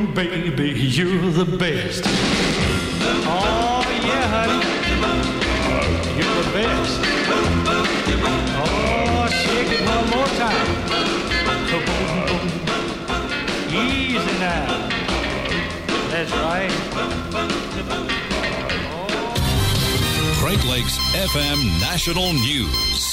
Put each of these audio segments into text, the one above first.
Baby, you're the best. Oh, yeah, honey. You're the best. Oh, shake it one more time. Easy now. That's right. Great Lakes FM National News.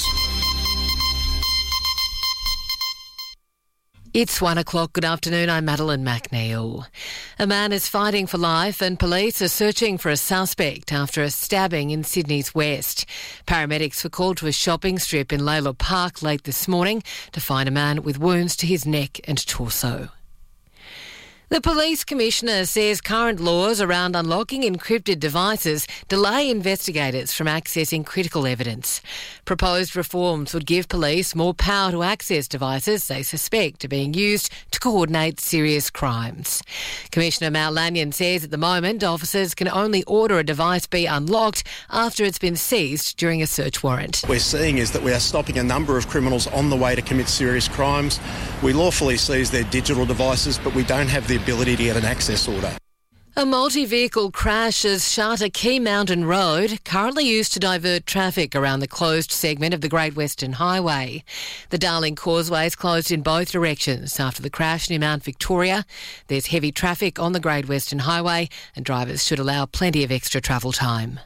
It's 1 o'clock. Good afternoon. I'm Madeline McNeil. A man is fighting for life and police are searching for a suspect after a stabbing in Sydney's West. Paramedics were called to a shopping strip in Layla Park late this morning to find a man with wounds to his neck and torso. The Police Commissioner says current laws around unlocking encrypted devices delay investigators from accessing critical evidence. Proposed reforms would give police more power to access devices they suspect are being used to coordinate serious crimes. Commissioner Mal Lanyon says at the moment officers can only order a device be unlocked after it's been seized during a search warrant. What we're seeing is that we are stopping a number of criminals on the way to commit serious crimes. We lawfully seize their digital devices, but we don't have the ability to get an access order. A multi-vehicle crash has shut a key mountain road currently used to divert traffic around the closed segment of the Great Western Highway. The Darling Causeway is closed in both directions after the crash near Mount Victoria. There's heavy traffic on the Great Western Highway and drivers should allow plenty of extra travel time.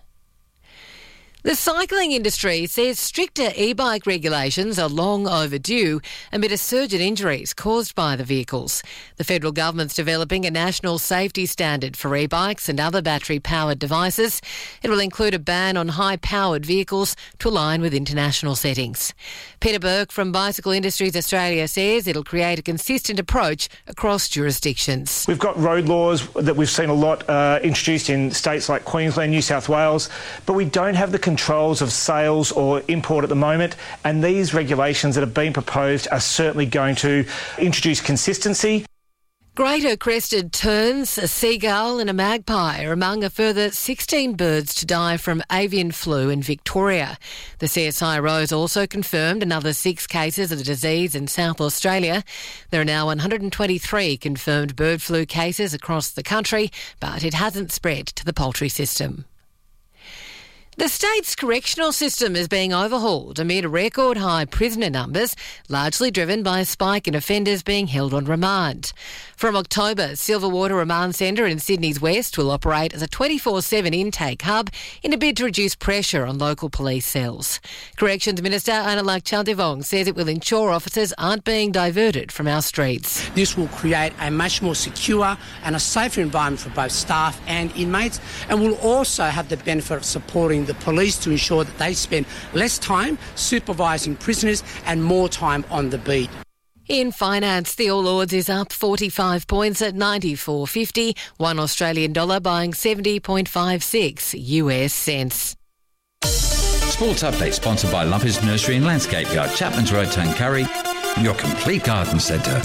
The cycling industry says stricter e-bike regulations are long overdue amid a surge in injuries caused by the vehicles. The federal government's developing a national safety standard for e-bikes and other battery-powered devices. It will include a ban on high-powered vehicles to align with international settings. Peter Burke from Bicycle Industries Australia says it'll create a consistent approach across jurisdictions. We've got road laws that we've seen a lot introduced in states like Queensland, New South Wales, but we don't have the controls of sales or import at the moment, and these regulations that have been proposed are certainly going to introduce consistency. Greater crested terns, a seagull and a magpie are among a further 16 birds to die from avian flu in Victoria. The CSIRO's also confirmed another 6 cases of the disease in South Australia. There are now 123 confirmed bird flu cases across the country, but it hasn't spread to the poultry system. The state's correctional system is being overhauled amid record high prisoner numbers, largely driven by a spike in offenders being held on remand. From October, Silverwater Remand Centre in Sydney's West will operate as a 24/7 intake hub in a bid to reduce pressure on local police cells. Corrections Minister Analak Chantavong says it will ensure officers aren't being diverted from our streets. This will create a much more secure and a safer environment for both staff and inmates, and will also have the benefit of supporting the police to ensure that they spend less time supervising prisoners and more time on the beat. In finance, the All Ords is up 45 points at 94.50, $1 Australian dollar buying 70.56 US cents. Sports Update sponsored by Lumpers Nursery and Landscape Yard, Chapman's Road, Tuncurry, your complete garden centre.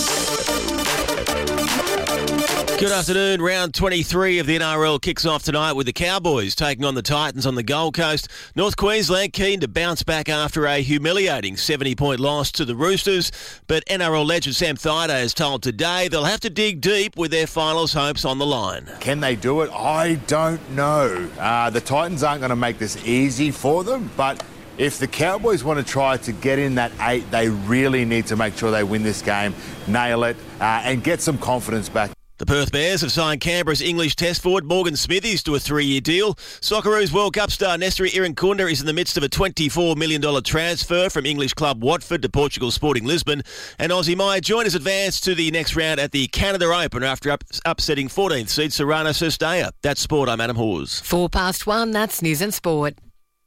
Good afternoon. Round 23 of the NRL kicks off tonight with the Cowboys taking on the Titans on the Gold Coast. North Queensland keen to bounce back after a humiliating 70-point loss to the Roosters, but NRL legend Sam Thaiday has told Today they'll have to dig deep with their finals hopes on the line. Can they do it? I don't know. The Titans aren't going to make this easy for them, but if the Cowboys want to try to get in that 8, they really need to make sure they win this game, nail it, and get some confidence back. The Perth Bears have signed Canberra's English Test forward Morgan Smithies to a 3-year deal. Socceroos World Cup star Nestori Irankunda is in the midst of a $24 million transfer from English club Watford to Portugal Sporting Lisbon. And Aussie Maya Joint has advanced to the next round at the Canada Open after upsetting 14th seed Sorana Cestaya. That's sport. I'm Adam Hawes. 1:04, that's News and Sport.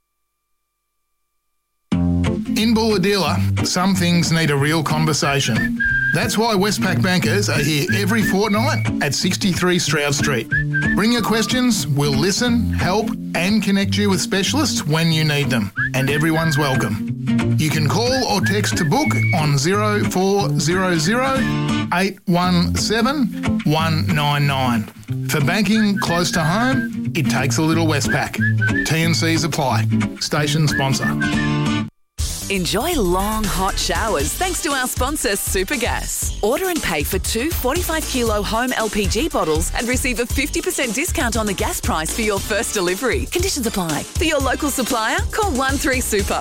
In Bulahdelah, some things need a real conversation. That's why Westpac bankers are here every fortnight at 63 Stroud Street. Bring your questions, we'll listen, help and connect you with specialists when you need them. And everyone's welcome. You can call or text to book on 0400 817 199. For banking close to home, it takes a little Westpac. T&Cs apply. Station sponsor. Enjoy long, hot showers thanks to our sponsor, Supergas. Order and pay for 2 45-kilo home LPG bottles and receive a 50% discount on the gas price for your first delivery. Conditions apply. For your local supplier, call 13Super.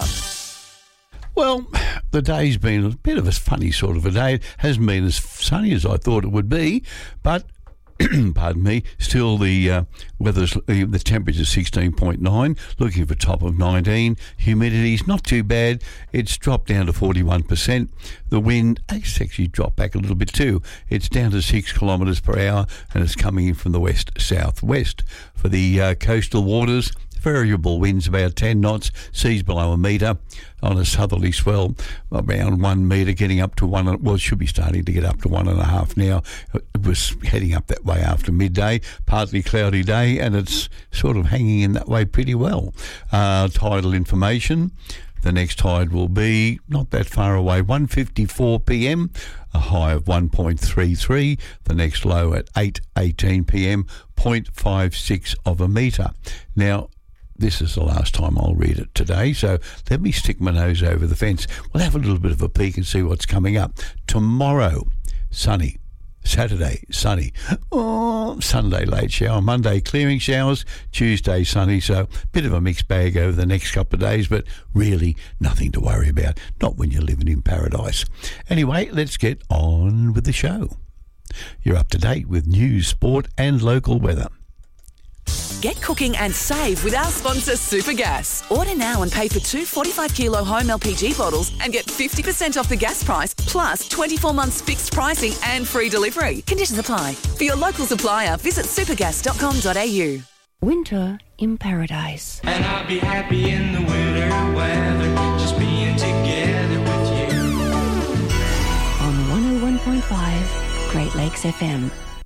Well, the day's been a bit of a funny sort of a day. It hasn't been as sunny as I thought it would be, but pardon me, still the the temperature's 16.9, looking for top of 19. Humidity's not too bad. It's dropped down to 41%. The wind has actually dropped back a little bit too. It's down to 6 kilometres per hour, and it's coming in from the west-southwest. For the coastal waters, variable winds about 10 knots, seas below a metre. On a southerly swell, around 1 metre, getting up to 1. Well, it should be starting to get up to 1.5 now. It was heading up that way after midday. Partly cloudy day, and it's sort of hanging in that way pretty well. Tidal information. The next tide will be not that far away, 1:54 p.m, a high of 1.33. The next low at 8:18 p.m, 0.56 of a metre. Now, this is the last time I'll read it today, so let me stick my nose over the fence. We'll have a little bit of a peek and see what's coming up. Tomorrow, sunny. Saturday, sunny. Sunday, late shower. Monday, clearing showers. Tuesday, sunny. So a bit of a mixed bag over the next couple of days, but really nothing to worry about. Not when you're living in paradise. Anyway, let's get on with the show. You're up to date with news, sport and local weather. Get cooking and save with our sponsor, Supergas. Order now and pay for 2 45-kilo home LPG bottles and get 50% off the gas price, plus 24 months fixed pricing and free delivery. Conditions apply. For your local supplier, visit supergas.com.au. Winter in paradise. And I'll be happy in the winter weather, just being together with you. On 101.5 Great Lakes FM.